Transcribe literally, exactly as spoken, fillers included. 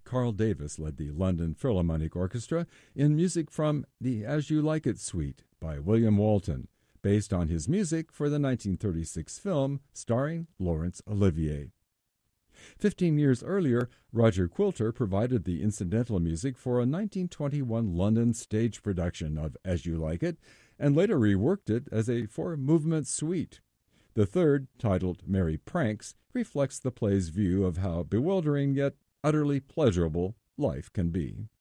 Carl Davis led the London Philharmonic Orchestra in music from the As You Like It Suite by William Walton, based on his music for the nineteen thirty-six film starring Laurence Olivier. Fifteen years earlier, Roger Quilter provided the incidental music for a nineteen twenty-one London stage production of As You Like It, and later reworked it as a four-movement suite. The third, titled Merry Pranks, reflects the play's view of how bewildering yet utterly pleasurable life can be.